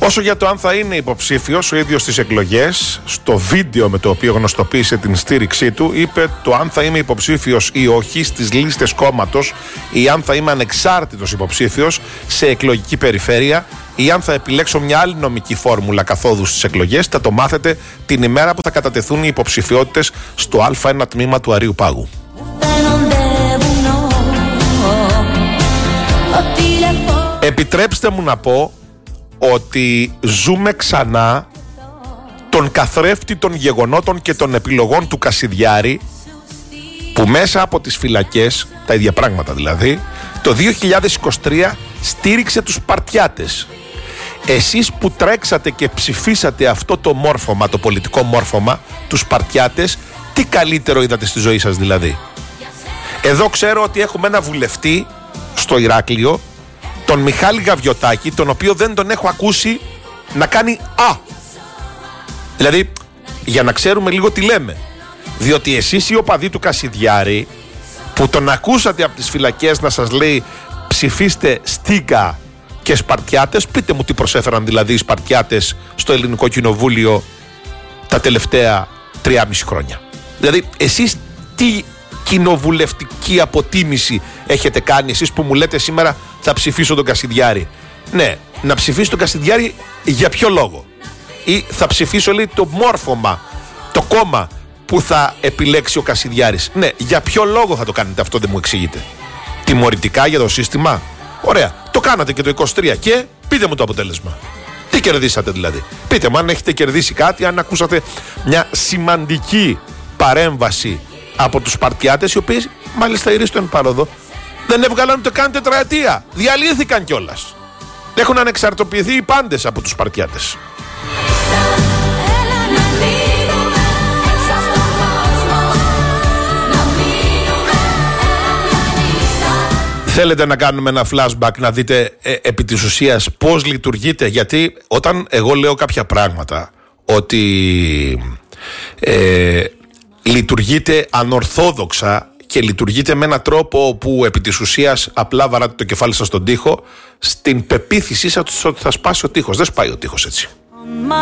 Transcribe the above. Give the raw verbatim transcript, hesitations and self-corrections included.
Όσο για το αν θα είναι υποψήφιος ο ίδιος στις εκλογές, στο βίντεο με το οποίο γνωστοποίησε την στήριξή του, είπε το αν θα είμαι υποψήφιος ή όχι στις λίστες κόμματος ή αν θα είμαι ανεξάρτητος υποψήφιος σε εκλογική περιφέρεια ή αν θα επιλέξω μια άλλη νομική φόρμουλα καθόδου στις εκλογές, θα το μάθετε την ημέρα που θα κατατεθούν οι υποψηφιότητες στο Α ένα τμήμα του Αρείου Πάγου. Επιτρέψτε μου να πω ότι ζούμε ξανά τον καθρέφτη των γεγονότων και των επιλογών του Κασιδιάρη, που μέσα από τις φυλακές, τα ίδια πράγματα δηλαδή, το δύο χιλιάδες είκοσι τρία στήριξε τους Σπαρτιάτες. Εσείς που τρέξατε και ψηφίσατε αυτό το μόρφωμα, το πολιτικό μόρφωμα, τους Σπαρτιάτες, τι καλύτερο είδατε στη ζωή σας δηλαδή? Εδώ ξέρω ότι έχουμε ένα βουλευτή στο Ηράκλειο, τον Μιχάλη Γαβιωτάκη, τον οποίο δεν τον έχω ακούσει να κάνει «Α». Δηλαδή, για να ξέρουμε λίγο τι λέμε. Διότι εσείς οι οπαδοί του Κασιδιάρη, που τον ακούσατε από τις φυλακές να σας λέει ψηφίστε Στίγκα και Σπαρτιάτες, πείτε μου τι προσέφεραν δηλαδή οι Σπαρτιάτες στο Ελληνικό Κοινοβούλιο τα τελευταία τριάμιση χρόνια. Δηλαδή, εσείς τι κοινοβουλευτική αποτίμηση έχετε κάνει, εσείς που μου λέτε σήμερα θα ψηφίσω τον Κασιδιάρη? Ναι, να ψηφίσω τον Κασιδιάρη για ποιο λόγο? Ή θα ψηφίσω, λέει, το μόρφωμα, το κόμμα που θα επιλέξει ο Κασιδιάρης? Ναι, για ποιο λόγο θα το κάνετε αυτό? Δεν μου εξηγείτε. Τιμωρητικά για το σύστημα? Ωραία, το κάνατε και το είκοσι τρία και πείτε μου το αποτέλεσμα. Τι κερδίσατε δηλαδή? Πείτε μου αν έχετε κερδίσει κάτι, αν ακούσατε μια σημαντική παρέμβαση από τους Σπαρτιάτες, οι οποίοι μάλιστα ηρίστο εν πάροδο δεν έβγαλαν ούτε καν τετραετία. Διαλύθηκαν κιόλας. Έχουν ανεξαρτοποιηθεί οι πάντες από τους Σπαρτιάτες. Θέλετε να κάνουμε ένα flashback, να δείτε ε, επί της ουσίας πώς λειτουργείτε? Γιατί όταν εγώ λέω κάποια πράγματα, ότι ε, λειτουργείτε ανορθόδοξα και λειτουργείτε με έναν τρόπο που επί της ουσίας απλά βαράτε το κεφάλι σας στον τοίχο, στην πεποίθησή σας ότι θα σπάσει ο τοίχος. Δεν σπάει ο τοίχος έτσι.